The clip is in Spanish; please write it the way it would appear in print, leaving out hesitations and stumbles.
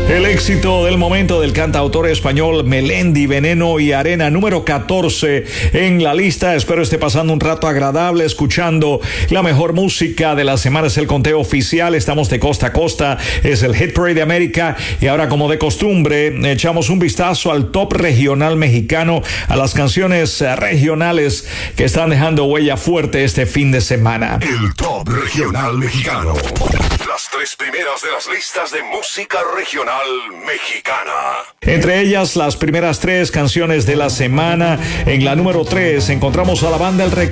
El éxito del momento del cantautor español Melendi, Veneno y Arena, número 14 en la lista. Espero esté pasando un rato agradable escuchando la mejor música de la semana. Es el conteo oficial, estamos de costa a costa, es el Hit Parade de América y ahora, como de costumbre, echamos un vistazo al top regional mexicano, a las canciones regionales que están dejando huella fuerte este fin de semana. El top regional mexicano. Las tres primeras de las listas de música regional mexicana. Entre ellas, las primeras tres canciones de la semana. En la número 3 encontramos a la banda El Recodo.